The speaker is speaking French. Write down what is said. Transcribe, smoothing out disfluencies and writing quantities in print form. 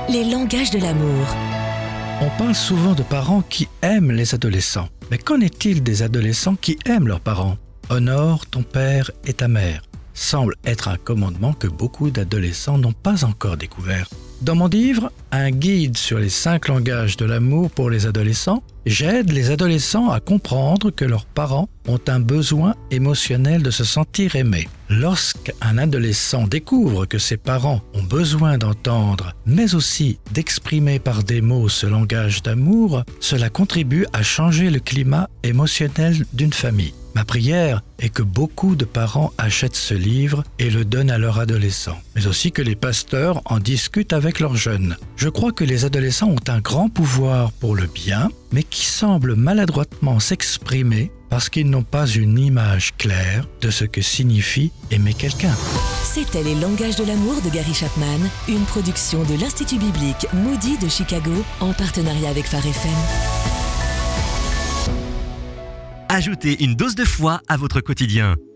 Les langages de l'amour. On parle souvent de parents qui aiment les adolescents. Mais qu'en est-il des adolescents qui aiment leurs parents ? Honore ton père et ta mère semble être un commandement que beaucoup d'adolescents n'ont pas encore découvert. Dans mon livre, un guide sur les 5 langages de l'amour pour les adolescents, j'aide les adolescents à comprendre que leurs parents ont un besoin émotionnel de se sentir aimés. Lorsqu'un adolescent découvre que ses parents ont besoin d'entendre, mais aussi d'exprimer par des mots ce langage d'amour, cela contribue à changer le climat émotionnel d'une famille. Ma prière est que beaucoup de parents achètent ce livre et le donnent à leurs adolescents, mais aussi que les pasteurs en discutent avec leurs jeunes. Je crois que les adolescents ont un grand pouvoir pour le bien, mais qui semble maladroitement s'exprimer parce qu'ils n'ont pas une image claire de ce que signifie aimer quelqu'un. C'était Les langages de l'amour de Gary Chapman, une production de l'Institut biblique Moody de Chicago en partenariat avec Phare FM. Ajoutez une dose de foi à votre quotidien.